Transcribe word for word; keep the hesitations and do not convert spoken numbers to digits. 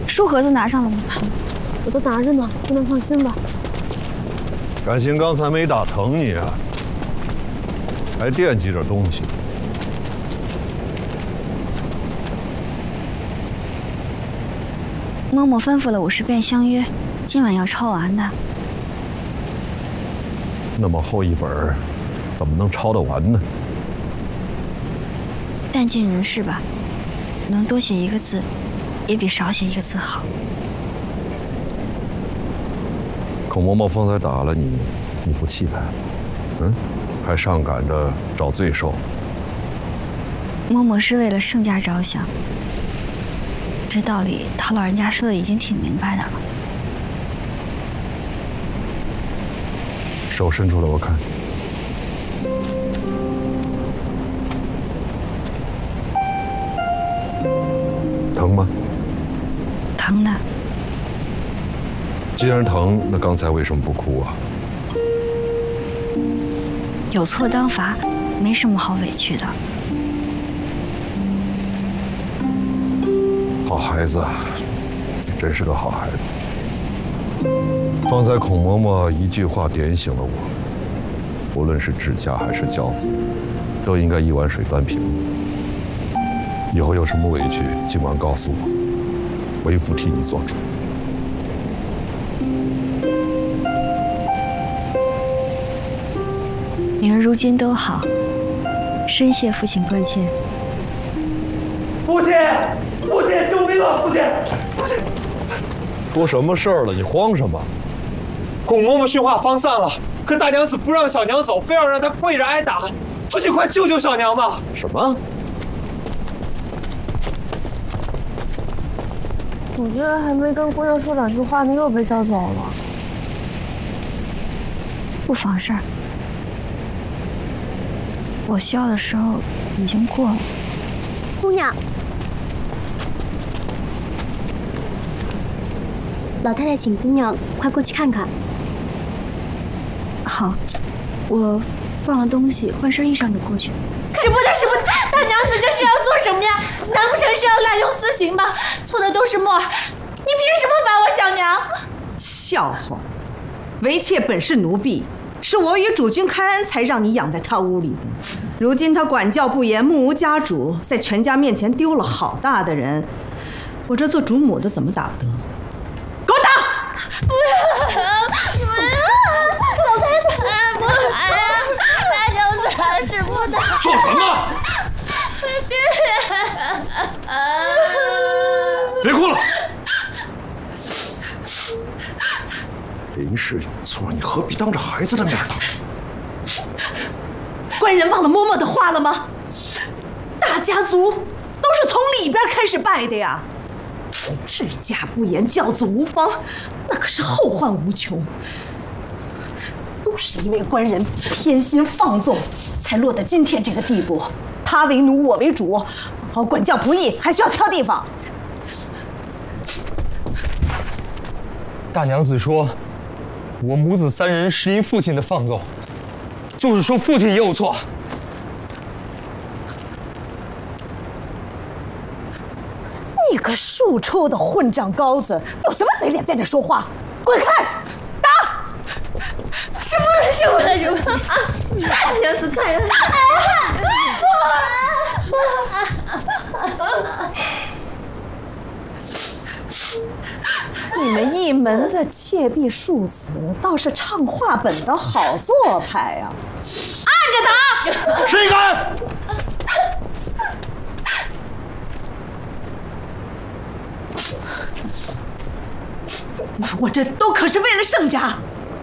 书盒子拿上了吗？ 我都拿着呢，不能放心吧？ 感情刚才没打疼你啊，还惦记着东西。 嬷嬷吩咐了五十遍相约，今晚要抄完的。 那么厚一本，怎么能抄得完呢？ 但尽人事吧，能多写一个字，也比少写一个字好。 孔嬷嬷方才打了你，你不气派，嗯，还上赶着找罪受。 嬷嬷是为了盛家着想，这道理陶老人家说的已经挺明白的了。 手伸出来，我看。疼吗？ 疼的。 既然疼，那刚才为什么不哭啊？ 有错当罚，没什么好委屈的。 好孩子，你真是个好孩子。方才孔嬷嬷一句话点醒了我，无论是治家还是教子，都应该一碗水端平。以后有什么委屈，尽管告诉我，为父替你做主。 女儿如今都好，深谢父亲关切。 父亲，父亲，救命啊！父亲，父亲， 出什么事儿了？你慌什么？ 孔嬷嬷训话方散了，可大娘子不让小娘走，非要让她跪着挨打。父亲，快救救小娘吧！ 什么？ 我这还没跟姑娘说两句话呢，又被叫走了。 不妨事儿，我需要的时候已经过了。 姑娘，老太太请姑娘快过去看看。 好，我放了东西，换身衣裳就过去。 使不得，使不得！大娘子这是要做什么呀？难不成是要滥用私刑吗？错的都是墨儿，你凭什么罚我小娘？ 笑话！为妾本是奴婢，是我与主君开恩才让你养在他屋里的。如今他管教不严，目无家主，在全家面前丢了好大的人，我这做主母的怎么打得？给我打！ 不要！老太太，不来呀！大娘子还是不打。 做什么？别哭了。林氏有错，你何必当着孩子的面打？ 官人忘了嬷嬷的话了吗？大家族都是从里边开始败的呀。治家不严，教子无方，那可是后患无穷。都是因为官人偏心放纵，才落得今天这个地步。他为奴，我为主，哦，管教不易，还需要挑地方。 大娘子说，我母子三人是因父亲的放纵，就是说父亲也有错。 你个庶出的混账羔子，有什么嘴脸在这说话？滚开！打！ 是不能，是不能，是不能啊！大娘子看呀！ 你们一门子妾婢庶子，倒是唱话本的好做派呀！按着打！ 谁敢？ 我这都可是为了盛家。